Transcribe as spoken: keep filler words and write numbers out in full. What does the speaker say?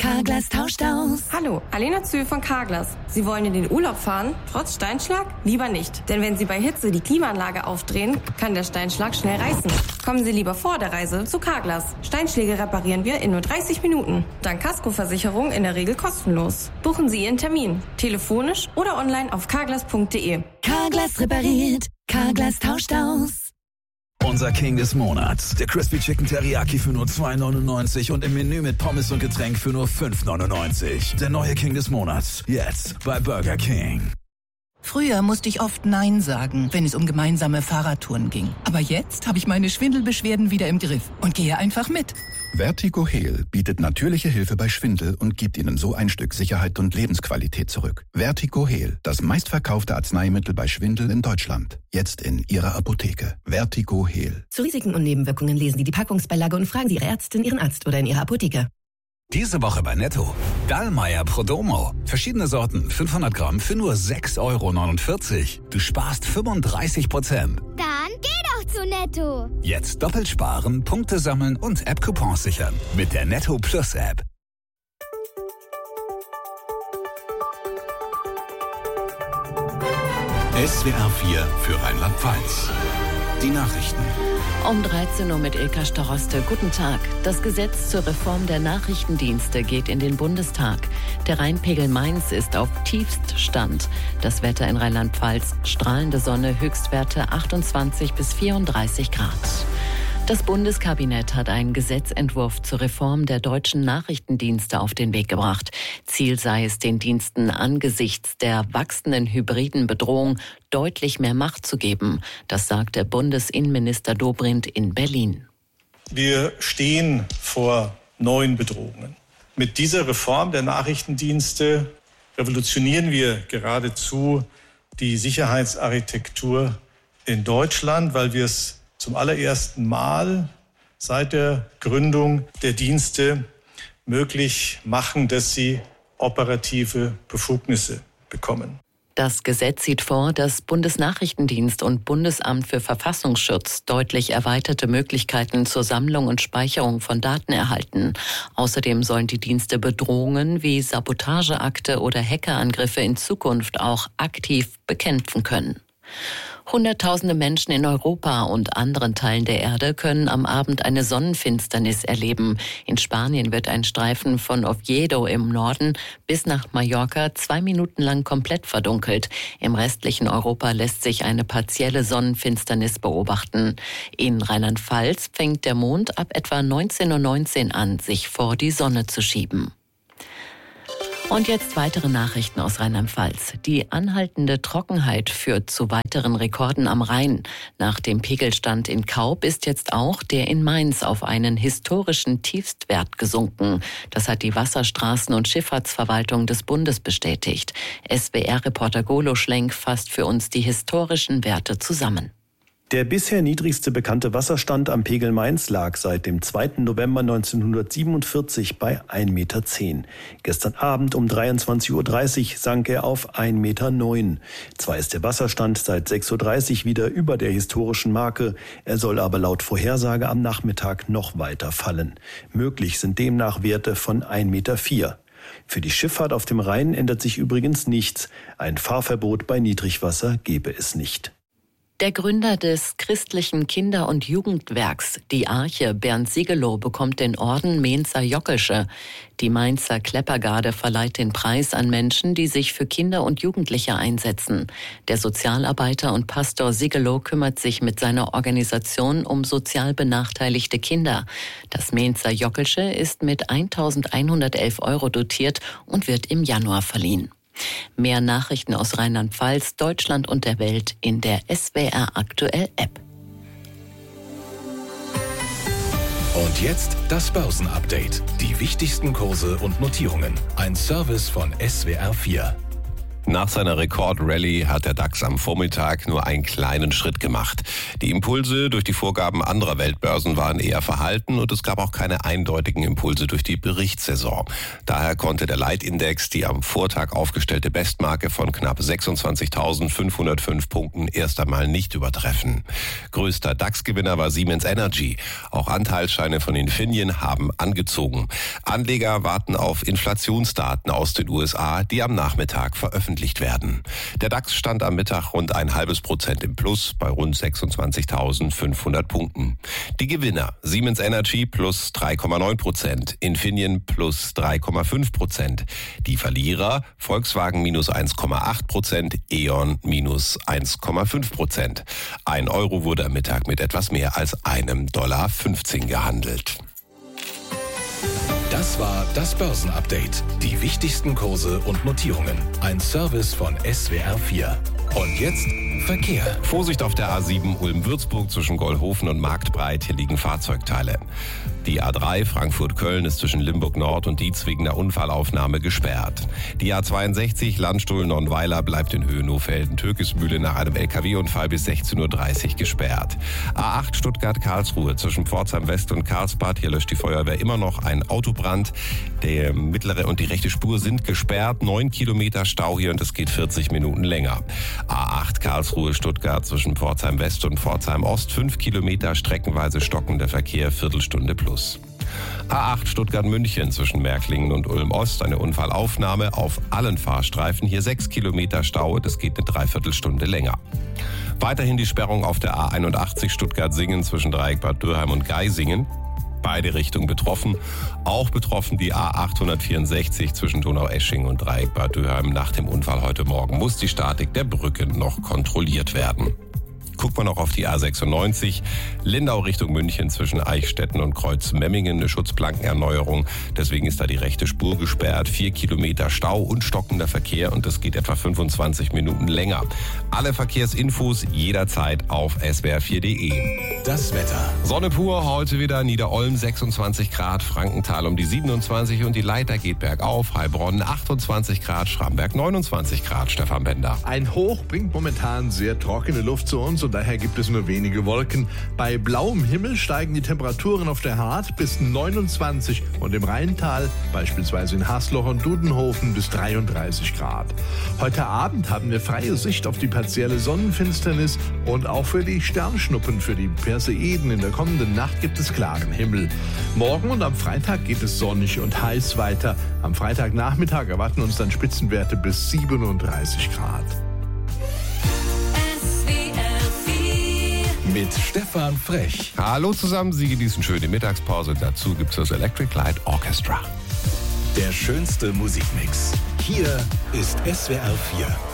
Carglass tauscht aus. Hallo, Alena Zühl von Carglass. Sie wollen in den Urlaub fahren, trotz Steinschlag? Lieber nicht. Denn wenn Sie bei Hitze die Klimaanlage aufdrehen, kann der Steinschlag schnell reißen. Kommen Sie lieber vor der Reise zu Carglass. Steinschläge reparieren wir in nur dreißig Minuten. Dank Kaskoversicherung in der Regel kostenlos. Buchen Sie Ihren Termin. Telefonisch oder online auf carglass punkt de. Carglass repariert. Carglass tauscht aus. Unser King des Monats. Der Crispy Chicken Teriyaki für nur zwei neunundneunzig und im Menü mit Pommes und Getränk für nur fünf neunundneunzig. Der neue King des Monats. Jetzt bei Burger King. Früher musste ich oft Nein sagen, wenn es um gemeinsame Fahrradtouren ging. Aber jetzt habe ich meine Schwindelbeschwerden wieder im Griff und gehe einfach mit. Vertigo Heal bietet natürliche Hilfe bei Schwindel und gibt Ihnen so ein Stück Sicherheit und Lebensqualität zurück. Vertigo Heal, das meistverkaufte Arzneimittel bei Schwindel in Deutschland. Jetzt in Ihrer Apotheke. Vertigo Heal. Zu Risiken und Nebenwirkungen lesen Sie die Packungsbeilage und fragen Sie Ihre Ärztin, Ihren Arzt oder in Ihrer Apotheke. Diese Woche bei Netto. Dallmayr Prodomo. Verschiedene Sorten, fünfhundert Gramm für nur sechs Euro neunundvierzig. Du sparst fünfunddreißig Prozent. Dann geh doch zu Netto. Jetzt doppelt sparen, Punkte sammeln und App-Coupons sichern. Mit der Netto Plus App. S W R vier für Rheinland-Pfalz. Die Nachrichten. Um dreizehn Uhr mit Ilka Staroste. Guten Tag. Das Gesetz zur Reform der Nachrichtendienste geht in den Bundestag. Der Rheinpegel Mainz ist auf Tiefststand. Das Wetter in Rheinland-Pfalz: strahlende Sonne, Höchstwerte achtundzwanzig bis vierunddreißig Grad. Das Bundeskabinett hat einen Gesetzentwurf zur Reform der deutschen Nachrichtendienste auf den Weg gebracht. Ziel sei es, den Diensten angesichts der wachsenden hybriden Bedrohung deutlich mehr Macht zu geben. Das sagte Bundesinnenminister Dobrindt in Berlin. Wir stehen vor neuen Bedrohungen. Mit dieser Reform der Nachrichtendienste revolutionieren wir geradezu die Sicherheitsarchitektur in Deutschland, weil wir es zum allerersten Mal seit der Gründung der Dienste möglich machen, dass sie operative Befugnisse bekommen. Das Gesetz sieht vor, dass Bundesnachrichtendienst und Bundesamt für Verfassungsschutz deutlich erweiterte Möglichkeiten zur Sammlung und Speicherung von Daten erhalten. Außerdem sollen die Dienste Bedrohungen wie Sabotageakte oder Hackerangriffe in Zukunft auch aktiv bekämpfen können. Hunderttausende Menschen in Europa und anderen Teilen der Erde können am Abend eine Sonnenfinsternis erleben. In Spanien wird ein Streifen von Oviedo im Norden bis nach Mallorca zwei Minuten lang komplett verdunkelt. Im restlichen Europa lässt sich eine partielle Sonnenfinsternis beobachten. In Rheinland-Pfalz fängt der Mond ab etwa neunzehn Uhr neunzehn an, sich vor die Sonne zu schieben. Und jetzt weitere Nachrichten aus Rheinland-Pfalz. Die anhaltende Trockenheit führt zu weiteren Rekorden am Rhein. Nach dem Pegelstand in Kaub ist jetzt auch der in Mainz auf einen historischen Tiefstwert gesunken. Das hat die Wasserstraßen- und Schifffahrtsverwaltung des Bundes bestätigt. S W R-Reporter Golo Schlenk fasst für uns die historischen Werte zusammen. Der bisher niedrigste bekannte Wasserstand am Pegel Mainz lag seit dem zweiten November neunzehnhundertsiebenundvierzig bei ein Meter zehn. Gestern Abend um dreiundzwanzig Uhr dreißig sank er auf ein Meter neun. Zwar ist der Wasserstand seit sechs Uhr dreißig wieder über der historischen Marke, er soll aber laut Vorhersage am Nachmittag noch weiter fallen. Möglich sind demnach Werte von ein Meter vier. Für die Schifffahrt auf dem Rhein ändert sich übrigens nichts. Ein Fahrverbot bei Niedrigwasser gäbe es nicht. Der Gründer des christlichen Kinder- und Jugendwerks, die Arche, Bernd Siegelow, bekommt den Orden Mainzer Jockelsche. Die Mainzer Kleppergarde verleiht den Preis an Menschen, die sich für Kinder und Jugendliche einsetzen. Der Sozialarbeiter und Pastor Siegelow kümmert sich mit seiner Organisation um sozial benachteiligte Kinder. Das Mainzer Jockelsche ist mit eintausendeinhundertelf Euro dotiert und wird im Januar verliehen. Mehr Nachrichten aus Rheinland-Pfalz, Deutschland und der Welt in der S W R Aktuell App. Und jetzt das Börsenupdate. Die wichtigsten Kurse und Notierungen. Ein Service von S W R vier. Nach seiner Rekord-Rallye hat der DAX am Vormittag nur einen kleinen Schritt gemacht. Die Impulse durch die Vorgaben anderer Weltbörsen waren eher verhalten und es gab auch keine eindeutigen Impulse durch die Berichtssaison. Daher konnte der Leitindex die am Vortag aufgestellte Bestmarke von knapp sechsundzwanzigtausendfünfhundertfünf Punkten erst einmal nicht übertreffen. Größter DAX-Gewinner war Siemens Energy. Auch Anteilsscheine von Infineon haben angezogen. Anleger warten auf Inflationsdaten aus den U S A, die am Nachmittag veröffentlicht werden. Der DAX stand am Mittag rund ein halbes Prozent im Plus bei rund sechsundzwanzigtausendfünfhundert Punkten. Die Gewinner: Siemens Energy plus drei Komma neun Prozent, Infineon plus drei Komma fünf Prozent. Die Verlierer: Volkswagen minus eins Komma acht Prozent, E.ON minus eins Komma fünf Prozent. Ein Euro wurde am Mittag mit etwas mehr als einem Dollar fünfzehn gehandelt. Das war das Börsenupdate. Die wichtigsten Kurse und Notierungen. Ein Service von S W R vier. Und jetzt Verkehr. Vorsicht auf der A sieben Ulm-Würzburg zwischen Gollhofen und Marktbreit. Hier liegen Fahrzeugteile. Die A drei Frankfurt-Köln ist zwischen Limburg Nord und Dietz wegen der Unfallaufnahme gesperrt. Die A zweiundsechzig Landstuhl-Nonnweiler bleibt in Höhenhof-Felden-Türkismühle nach einem L K W-Unfall bis sechzehn Uhr dreißig gesperrt. A acht Stuttgart-Karlsruhe zwischen Pforzheim West und Karlsbad. Hier löscht die Feuerwehr immer noch einen Autobrand. Der mittlere und die rechte Spur sind gesperrt. Neun Kilometer Stau hier und es geht vierzig Minuten länger. A acht Karlsruhe-Stuttgart zwischen Pforzheim West und Pforzheim Ost. Fünf Kilometer streckenweise stockender Verkehr, Viertelstunde plus. A acht Stuttgart-München zwischen Märklingen und Ulm-Ost. Eine Unfallaufnahme auf allen Fahrstreifen. Hier sechs Kilometer Stau und es geht eine Dreiviertelstunde länger. Weiterhin die Sperrung auf der A einundachtzig Stuttgart-Singen zwischen Dreieck Bad Dürheim und Geisingen. Beide Richtungen betroffen. Auch betroffen die A achthundertvierundsechzig zwischen Donaueschingen und Dreieck Bad Dürheim. Nach dem Unfall heute Morgen muss die Statik der Brücke noch kontrolliert werden. Guckt man noch auf die A sechsundneunzig, Lindau Richtung München zwischen Eichstätten und Kreuzmemmingen, eine Schutzplankenerneuerung. Deswegen ist da die rechte Spur gesperrt. Vier Kilometer Stau und stockender Verkehr und das geht etwa fünfundzwanzig Minuten länger. Alle Verkehrsinfos jederzeit auf S W R vier Punkt de. Das Wetter. Sonne pur, heute wieder Niederolm sechsundzwanzig Grad, Frankenthal um die siebenundzwanzig und die Leiter geht bergauf, Heilbronn achtundzwanzig Grad, Schramberg neunundzwanzig Grad, Stefan Bender. Ein Hoch bringt momentan sehr trockene Luft zu uns und daher gibt es nur wenige Wolken. Bei blauem Himmel steigen die Temperaturen auf der Hart bis neunundzwanzig und im Rheintal, beispielsweise in Hasloch und Dudenhofen, bis dreiunddreißig Grad. Heute Abend haben wir freie Sicht auf die partielle Sonnenfinsternis und auch für die Sternschnuppen, für die Perseiden in der kommenden Nacht gibt es klaren Himmel. Morgen und am Freitag geht es sonnig und heiß weiter. Am Freitagnachmittag erwarten uns dann Spitzenwerte bis siebenunddreißig Grad. Mit Stefan Frech. Hallo zusammen, Sie genießen schöne Mittagspause. Dazu gibt es das Electric Light Orchestra. Der schönste Musikmix. Hier ist S W R vier.